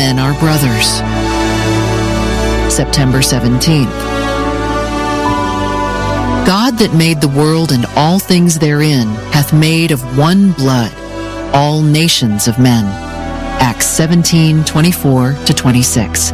men are brothers. September 17th. God that made the world and all things therein hath made of one blood all nations of men. Acts 17:24-26.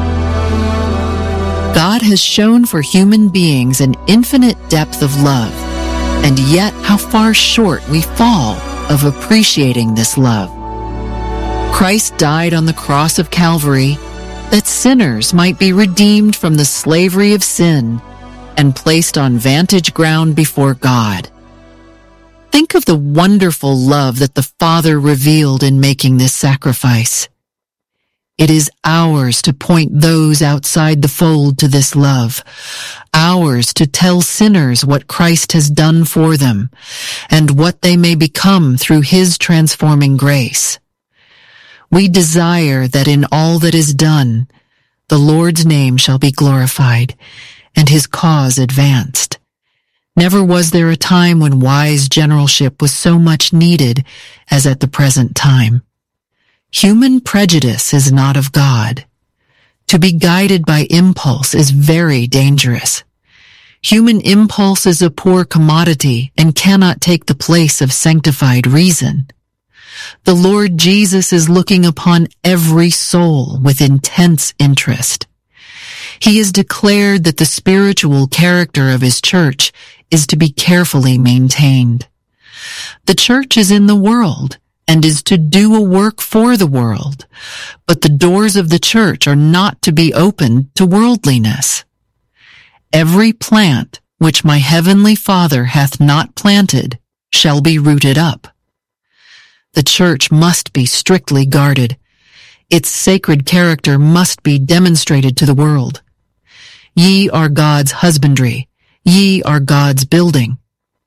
God has shown for human beings an infinite depth of love, and yet how far short we fall of appreciating this love. Christ died on the cross of Calvary that sinners might be redeemed from the slavery of sin and placed on vantage ground before God. Think of the wonderful love that the Father revealed in making this sacrifice. It is ours to point those outside the fold to this love, ours to tell sinners what Christ has done for them, and what they may become through His transforming grace. We desire that in all that is done, the Lord's name shall be glorified, and His cause advanced. Never was there a time when wise generalship was so much needed as at the present time. Human prejudice is not of God. To be guided by impulse is very dangerous. Human impulse is a poor commodity and cannot take the place of sanctified reason. The Lord Jesus is looking upon every soul with intense interest. He has declared that the spiritual character of His church is to be carefully maintained. The church is in the world and is to do a work for the world, but the doors of the church are not to be opened to worldliness. Every plant which my heavenly Father hath not planted shall be rooted up. The church must be strictly guarded. Its sacred character must be demonstrated to the world. Ye are God's husbandry. Ye are God's building.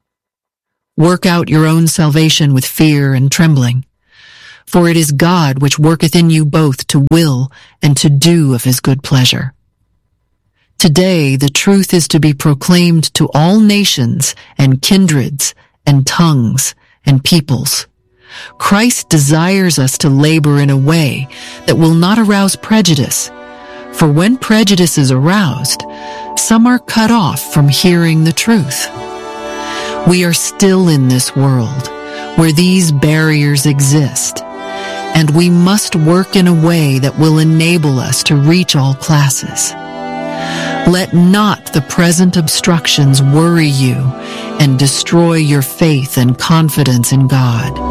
Work out your own salvation with fear and trembling, for it is God which worketh in you both to will and to do of His good pleasure. Today the truth is to be proclaimed to all nations and kindreds and tongues and peoples. Christ desires us to labor in a way that will not arouse prejudice, for when prejudice is aroused, some are cut off from hearing the truth. We are still in this world where these barriers exist, and we must work in a way that will enable us to reach all classes. Let not the present obstructions worry you and destroy your faith and confidence in God.